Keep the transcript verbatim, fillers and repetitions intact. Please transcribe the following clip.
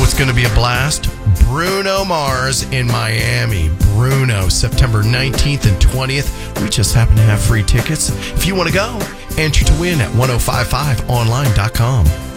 it's going to be a blast? Bruno Mars in Miami. Bruno, September nineteenth and twentieth. We just happen to have free tickets. If you want to go, enter to win at ten fifty-five online dot com.